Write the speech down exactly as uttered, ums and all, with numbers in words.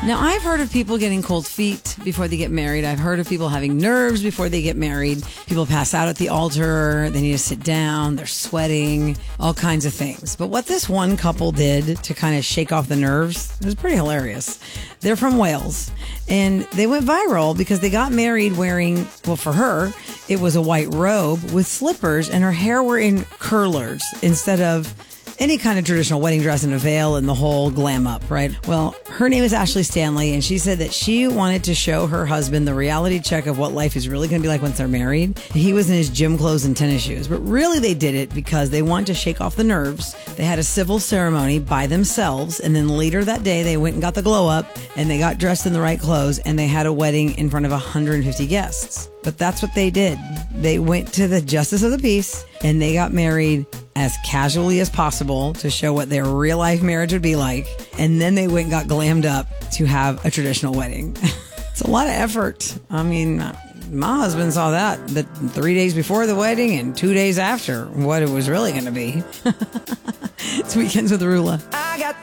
Now, I've heard of people getting cold feet before they get married. I've heard of people having nerves before they get married. People pass out at the altar. They need to sit down. They're sweating, all kinds of things. But what this one couple did to kind of shake off the nerves was pretty hilarious. They're from Wales, and they went viral because they got married wearing, well, for her, it was a white robe with slippers, and her hair were in curlers instead of any kind of traditional wedding dress and a veil and the whole glam up, right? Well, her name is Ashley Stanley, and she said that she wanted to show her husband the reality check of what life is really going to be like once they're married. He was in his gym clothes and tennis shoes, but really they did it because they wanted to shake off the nerves. They had a civil ceremony by themselves, and then later that day they went and got the glow up, and they got dressed in the right clothes, and they had a wedding in front of one hundred fifty guests. But that's what they did. They went to the Justice of the Peace, and they got married as casually as possible to show what their real life marriage would be like. And then they went and got glammed up to have a traditional wedding. It's a lot of effort. I mean, my husband saw that the three days before the wedding and two days after what it was really going to be. It's Weekends with Rula.